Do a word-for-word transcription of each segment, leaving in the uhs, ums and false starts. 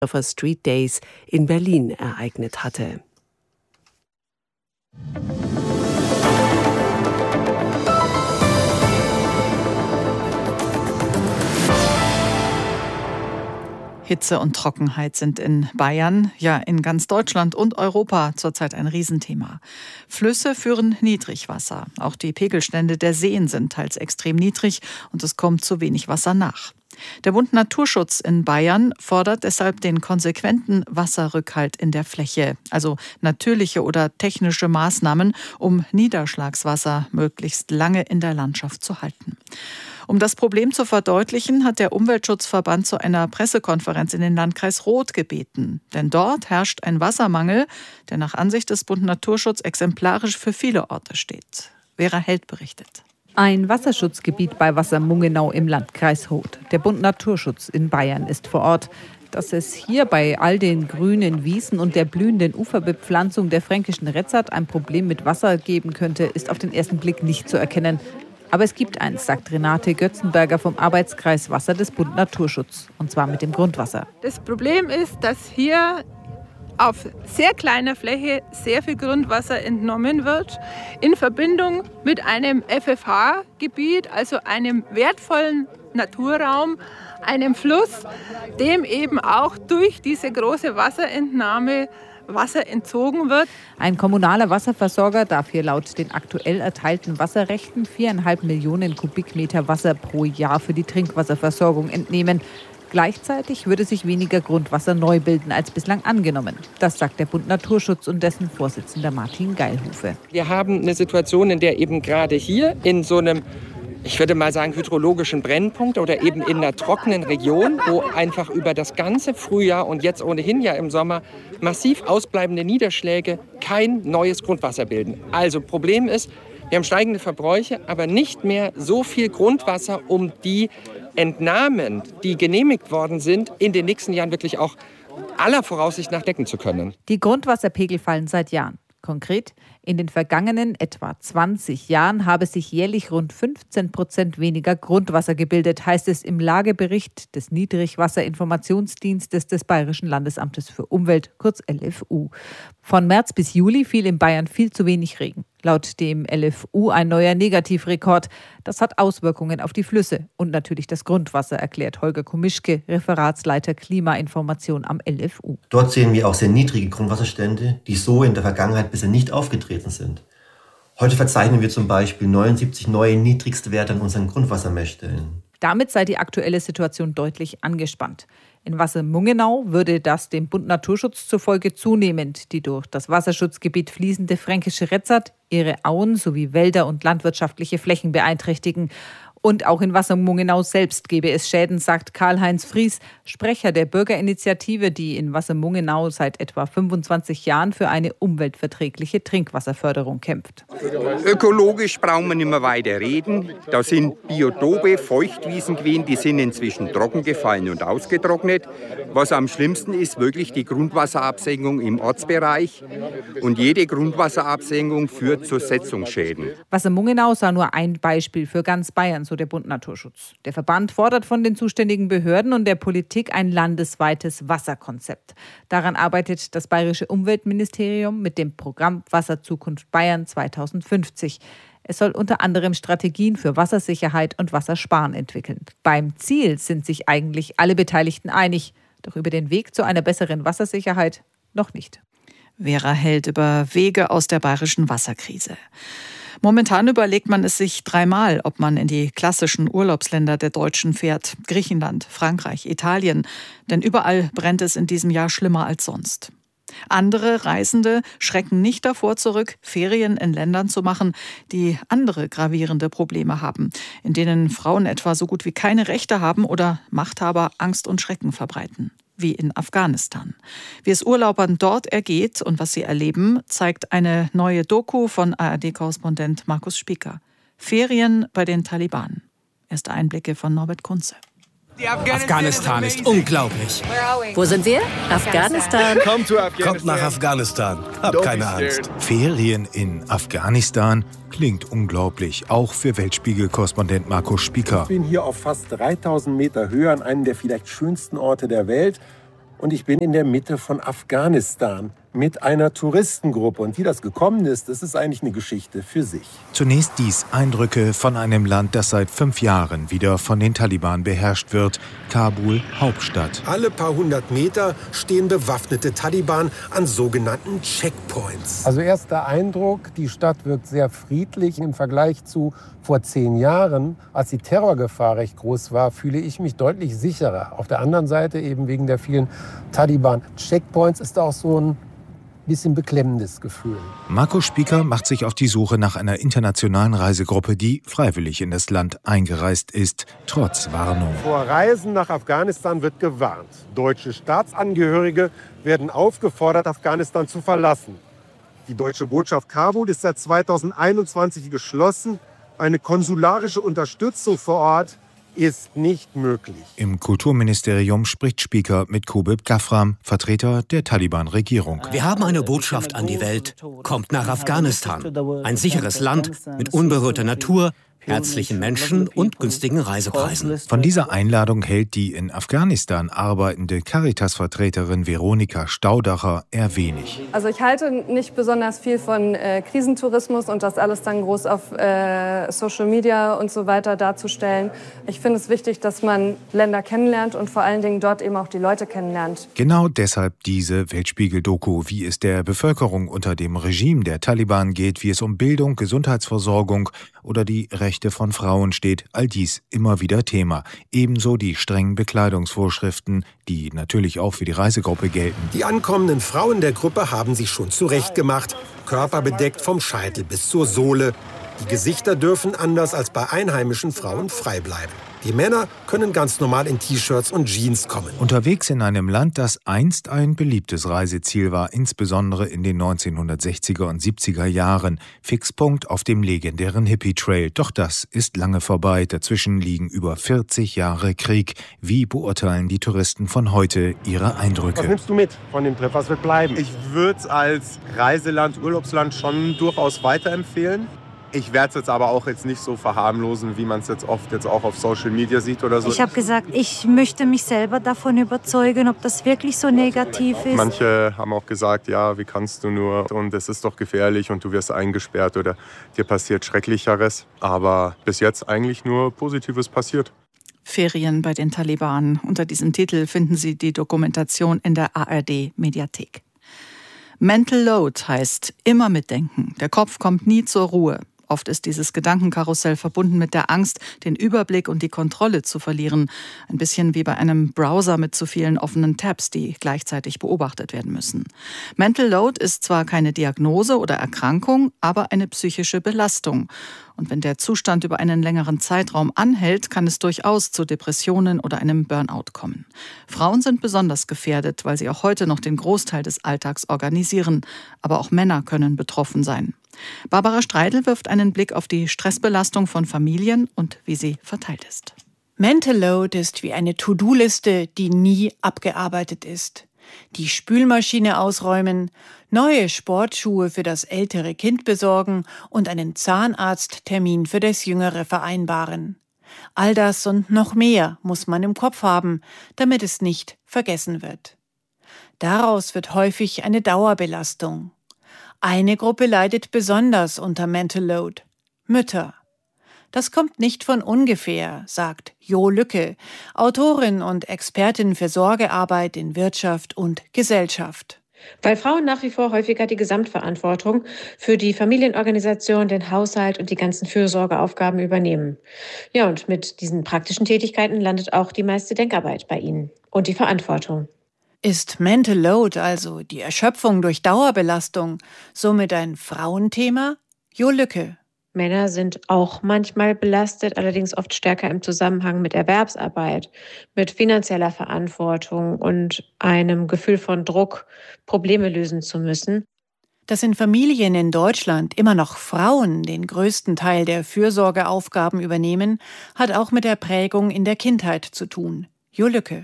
Street Days in Berlin ereignet hatte. Hitze und Trockenheit sind in Bayern, ja in ganz Deutschland und Europa zurzeit ein Riesenthema. Flüsse führen Niedrigwasser. Auch die Pegelstände der Seen sind teils extrem niedrig und es kommt zu wenig Wasser nach. Der Bund Naturschutz in Bayern fordert deshalb den konsequenten Wasserrückhalt in der Fläche, also natürliche oder technische Maßnahmen, um Niederschlagswasser möglichst lange in der Landschaft zu halten. Um das Problem zu verdeutlichen, hat der Umweltschutzverband zu einer Pressekonferenz in den Landkreis Roth gebeten. Denn dort herrscht ein Wassermangel, der nach Ansicht des Bund Naturschutz exemplarisch für viele Orte steht. Vera Held berichtet. Ein Wasserschutzgebiet bei Wassermungenau im Landkreis Roth. Der Bund Naturschutz in Bayern ist vor Ort. Dass es hier bei all den grünen Wiesen und der blühenden Uferbepflanzung der fränkischen Retzart ein Problem mit Wasser geben könnte, ist auf den ersten Blick nicht zu erkennen. Aber es gibt eins, sagt Renate Götzenberger vom Arbeitskreis Wasser des Bund Naturschutz. Und zwar mit dem Grundwasser. Das Problem ist, dass hier auf sehr kleiner Fläche sehr viel Grundwasser entnommen wird, in Verbindung mit einem F F H-Gebiet, also einem wertvollen Naturraum, einem Fluss, dem eben auch durch diese große Wasserentnahme Wasser entzogen wird. Ein kommunaler Wasserversorger darf hier laut den aktuell erteilten Wasserrechten viereinhalb Millionen Kubikmeter Wasser pro Jahr für die Trinkwasserversorgung entnehmen. Gleichzeitig würde sich weniger Grundwasser neu bilden als bislang angenommen. Das sagt der Bund Naturschutz und dessen Vorsitzender Martin Geilhufe. Wir haben eine Situation, in der eben gerade hier in so einem, ich würde mal sagen, hydrologischen Brennpunkt oder eben in einer trockenen Region, wo einfach über das ganze Frühjahr und jetzt ohnehin ja im Sommer massiv ausbleibende Niederschläge kein neues Grundwasser bilden. Also Problem ist, wir haben steigende Verbräuche, aber nicht mehr so viel Grundwasser, um die Entnahmen, die genehmigt worden sind, in den nächsten Jahren wirklich auch aller Voraussicht nach decken zu können. Die Grundwasserpegel fallen seit Jahren. Konkret, in den vergangenen etwa zwanzig Jahren habe sich jährlich rund fünfzehn Prozent weniger Grundwasser gebildet, heißt es im Lagebericht des Niedrigwasserinformationsdienstes des Bayerischen Landesamtes für Umwelt, kurz L F U. Von März bis Juli fiel in Bayern viel zu wenig Regen. Laut dem L F U ein neuer Negativrekord. Das hat Auswirkungen auf die Flüsse und natürlich das Grundwasser, erklärt Holger Komischke, Referatsleiter Klimainformation am L F U. Dort sehen wir auch sehr niedrige Grundwasserstände, die so in der Vergangenheit bisher nicht aufgetreten sind. Heute verzeichnen wir zum Beispiel neunundsiebzig neue Niedrigstwerte an unseren Grundwassermessstellen. Damit sei die aktuelle Situation deutlich angespannt. In Wassermungenau würde das dem Bund Naturschutz zufolge zunehmend die durch das Wasserschutzgebiet fließende fränkische Retzart ihre Auen sowie Wälder und landwirtschaftliche Flächen beeinträchtigen. Und auch in Wassermungenau selbst gebe es Schäden, sagt Karl-Heinz Fries, Sprecher der Bürgerinitiative, die in Wassermungenau seit etwa fünfundzwanzig Jahren für eine umweltverträgliche Trinkwasserförderung kämpft. Ökologisch brauchen wir nicht mehr weiter reden. Da sind Biotope, Feuchtwiesen gewesen, die sind inzwischen trocken gefallen und ausgetrocknet. Was am schlimmsten ist, wirklich die Grundwasserabsenkung im Ortsbereich. Und jede Grundwasserabsenkung führt zu Setzungsschäden. Wassermungenau sei nur ein Beispiel für ganz Bayern, so der Bund Naturschutz. Der Verband fordert von den zuständigen Behörden und der Politik ein landesweites Wasserkonzept. Daran arbeitet das Bayerische Umweltministerium mit dem Programm Wasserzukunft Bayern zweitausendfünfzig. Es soll unter anderem Strategien für Wassersicherheit und Wassersparen entwickeln. Beim Ziel sind sich eigentlich alle Beteiligten einig, doch über den Weg zu einer besseren Wassersicherheit noch nicht. Vera Held über Wege aus der bayerischen Wasserkrise. Momentan überlegt man es sich dreimal, ob man in die klassischen Urlaubsländer der Deutschen fährt. Griechenland, Frankreich, Italien. Denn überall brennt es in diesem Jahr schlimmer als sonst. Andere Reisende schrecken nicht davor zurück, Ferien in Ländern zu machen, die andere gravierende Probleme haben, in denen Frauen etwa so gut wie keine Rechte haben oder Machthaber Angst und Schrecken verbreiten. Wie in Afghanistan. Wie es Urlaubern dort ergeht und was sie erleben, zeigt eine neue Doku von A R D-Korrespondent Markus Spieker. Ferien bei den Taliban. Erste Einblicke von Norbert Kunze. Afghanistan ist unglaublich. Wo sind wir? Afghanistan. Kommt nach Afghanistan. Habt keine Angst. Ferien in Afghanistan klingt unglaublich, auch für Weltspiegel-Korrespondent Markus Spieker. Ich bin hier auf fast dreitausend Meter Höhe an einem der vielleicht schönsten Orte der Welt. und ich bin in der Mitte von Afghanistan mit einer Touristengruppe. Und wie das gekommen ist, das ist eigentlich eine Geschichte für sich. Zunächst dies Eindrücke von einem Land, das seit fünf Jahren wieder von den Taliban beherrscht wird. Kabul, Hauptstadt. Alle paar hundert Meter stehen bewaffnete Taliban an sogenannten Checkpoints. Also erster Eindruck, die Stadt wirkt sehr friedlich im Vergleich zu vor zehn Jahren. Als die Terrorgefahr recht groß war, fühle ich mich deutlich sicherer. Auf der anderen Seite, eben wegen der vielen Taliban-Checkpoints, ist auch so ein bisschen beklemmendes Gefühl. Marco Spieker macht sich auf die Suche nach einer internationalen Reisegruppe, die freiwillig in das Land eingereist ist, trotz Warnung. Vor Reisen nach Afghanistan wird gewarnt. Deutsche Staatsangehörige werden aufgefordert, Afghanistan zu verlassen. Die deutsche Botschaft Kabul ist seit zweitausendeinundzwanzig geschlossen. Eine konsularische Unterstützung vor Ort ist nicht möglich. Im Kulturministerium spricht Spieker mit Kubib Gafram, Vertreter der Taliban-Regierung. Wir haben eine Botschaft an die Welt. Kommt nach Afghanistan. Ein sicheres Land mit unberührter Natur, herzlichen Menschen und günstigen Reisepreisen. Von dieser Einladung hält die in Afghanistan arbeitende Caritas-Vertreterin Veronika Staudacher eher wenig. Also ich halte nicht besonders viel von äh, Krisentourismus und das alles dann groß auf äh, Social Media und so weiter darzustellen. Ich finde es wichtig, dass man Länder kennenlernt und vor allen Dingen dort eben auch die Leute kennenlernt. Genau deshalb diese Weltspiegel-Doku, wie es der Bevölkerung unter dem Regime der Taliban geht, wie es um Bildung, Gesundheitsversorgung oder die Rechte von Frauen steht, all dies immer wieder Thema. Ebenso die strengen Bekleidungsvorschriften, die natürlich auch für die Reisegruppe gelten. Die ankommenden Frauen der Gruppe haben sich schon zurechtgemacht, körperbedeckt vom Scheitel bis zur Sohle. Die Gesichter dürfen anders als bei einheimischen Frauen frei bleiben. Die Männer können ganz normal in T-Shirts und Jeans kommen. Unterwegs in einem Land, das einst ein beliebtes Reiseziel war, insbesondere in den neunzehnhundertsechziger und siebziger Jahren. Fixpunkt auf dem legendären Hippie-Trail. Doch das ist lange vorbei. Dazwischen liegen über vierzig Jahre Krieg. Wie beurteilen die Touristen von heute ihre Eindrücke? Was nimmst du mit von dem Trip? Was wird bleiben? Ich würde es als Reiseland, Urlaubsland schon durchaus weiterempfehlen. Ich werde es jetzt aber auch jetzt nicht so verharmlosen, wie man es jetzt oft jetzt auch auf Social Media sieht oder so. Ich habe gesagt, ich möchte mich selber davon überzeugen, ob das wirklich so negativ ist. Manche haben auch gesagt, ja, wie kannst du nur und es ist doch gefährlich und du wirst eingesperrt oder dir passiert Schrecklicheres. Aber bis jetzt eigentlich nur Positives passiert. Ferien bei den Taliban. Unter diesem Titel finden Sie die Dokumentation in der A R D-Mediathek. Mental Load heißt immer mitdenken. Der Kopf kommt nie zur Ruhe. Oft ist dieses Gedankenkarussell verbunden mit der Angst, den Überblick und die Kontrolle zu verlieren. Ein bisschen wie bei einem Browser mit zu vielen offenen Tabs, die gleichzeitig beobachtet werden müssen. Mental Load ist zwar keine Diagnose oder Erkrankung, aber eine psychische Belastung. Und wenn der Zustand über einen längeren Zeitraum anhält, kann es durchaus zu Depressionen oder einem Burnout kommen. Frauen sind besonders gefährdet, weil sie auch heute noch den Großteil des Alltags organisieren. Aber auch Männer können betroffen sein. Barbara Streidel wirft einen Blick auf die Stressbelastung von Familien und wie sie verteilt ist. Mental Load ist wie eine To-Do-Liste, die nie abgearbeitet ist. Die Spülmaschine ausräumen, neue Sportschuhe für das ältere Kind besorgen und einen Zahnarzttermin für das jüngere vereinbaren. All das und noch mehr muss man im Kopf haben, damit es nicht vergessen wird. Daraus wird häufig eine Dauerbelastung. Eine Gruppe leidet besonders unter Mental Load: Mütter. Das kommt nicht von ungefähr, sagt Jo Lücke, Autorin und Expertin für Sorgearbeit in Wirtschaft und Gesellschaft. Weil Frauen nach wie vor häufiger die Gesamtverantwortung für die Familienorganisation, den Haushalt und die ganzen Fürsorgeaufgaben übernehmen. Ja, und mit diesen praktischen Tätigkeiten landet auch die meiste Denkarbeit bei ihnen und die Verantwortung. Ist Mental Load, also die Erschöpfung durch Dauerbelastung, somit ein Frauenthema? Jo Lücke. Männer sind auch manchmal belastet, allerdings oft stärker im Zusammenhang mit Erwerbsarbeit, mit finanzieller Verantwortung und einem Gefühl von Druck, Probleme lösen zu müssen. Dass in Familien in Deutschland immer noch Frauen den größten Teil der Fürsorgeaufgaben übernehmen, hat auch mit der Prägung in der Kindheit zu tun. Jo Lücke.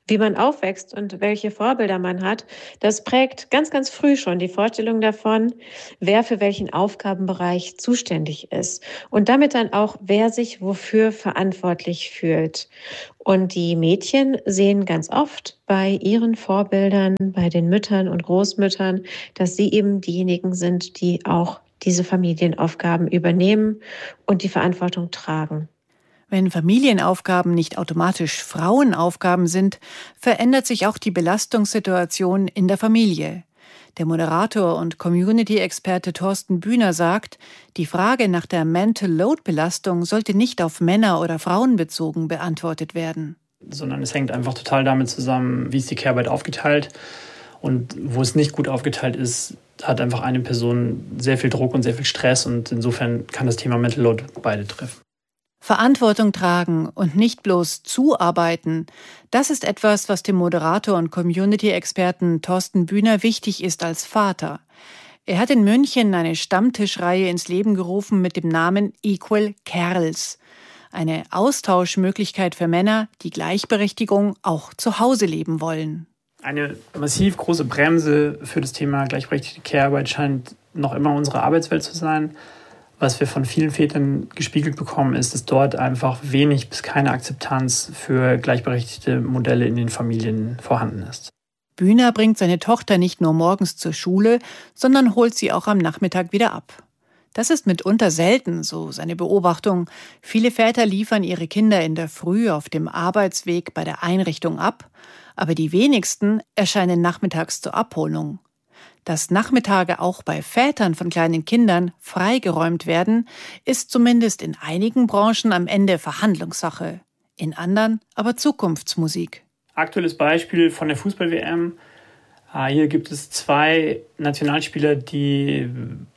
Wie man aufwächst und welche Vorbilder man hat, das prägt ganz, ganz früh schon die Vorstellung davon, wer für welchen Aufgabenbereich zuständig ist und damit dann auch, wer sich wofür verantwortlich fühlt. Und die Mädchen sehen ganz oft bei ihren Vorbildern, bei den Müttern und Großmüttern, dass sie eben diejenigen sind, die auch diese Familienaufgaben übernehmen und die Verantwortung tragen. Wenn Familienaufgaben nicht automatisch Frauenaufgaben sind, verändert sich auch die Belastungssituation in der Familie. Der Moderator und Community-Experte Thorsten Bühner sagt, die Frage nach der Mental Load-Belastung sollte nicht auf Männer oder Frauen bezogen beantwortet werden. Sondern es hängt einfach total damit zusammen, wie ist die Care-Arbeit aufgeteilt. Und wo es nicht gut aufgeteilt ist, hat einfach eine Person sehr viel Druck und sehr viel Stress. Und insofern kann das Thema Mental Load beide treffen. Verantwortung tragen und nicht bloß zuarbeiten, das ist etwas, was dem Moderator und Community-Experten Thorsten Bühner wichtig ist als Vater. Er hat in München eine Stammtischreihe ins Leben gerufen mit dem Namen Equal Kerls. Eine Austauschmöglichkeit für Männer, die Gleichberechtigung auch zu Hause leben wollen. Eine massiv große Bremse für das Thema gleichberechtigte Care-Arbeit scheint noch immer unsere Arbeitswelt zu sein. Was wir von vielen Vätern gespiegelt bekommen, ist, dass dort einfach wenig bis keine Akzeptanz für gleichberechtigte Modelle in den Familien vorhanden ist. Bühner bringt seine Tochter nicht nur morgens zur Schule, sondern holt sie auch am Nachmittag wieder ab. Das ist mitunter selten, so seine Beobachtung. Viele Väter liefern ihre Kinder in der Früh auf dem Arbeitsweg bei der Einrichtung ab, aber die wenigsten erscheinen nachmittags zur Abholung. Dass Nachmittage auch bei Vätern von kleinen Kindern freigeräumt werden, ist zumindest in einigen Branchen am Ende Verhandlungssache, in anderen aber Zukunftsmusik. Aktuelles Beispiel von der Fußball-W M. Hier gibt es zwei Nationalspieler, die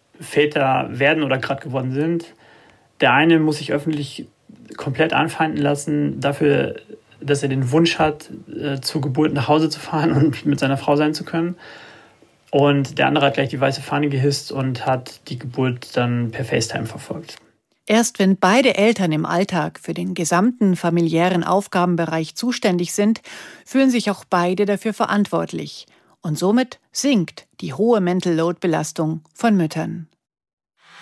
Väter werden oder gerade geworden sind. Der eine muss sich öffentlich komplett anfeinden lassen dafür, dass er den Wunsch hat, zur Geburt nach Hause zu fahren und mit seiner Frau sein zu können. Und der andere hat gleich die weiße Fahne gehisst und hat die Geburt dann per FaceTime verfolgt. Erst wenn beide Eltern im Alltag für den gesamten familiären Aufgabenbereich zuständig sind, fühlen sich auch beide dafür verantwortlich. Und somit sinkt die hohe Mental Load Belastung von Müttern.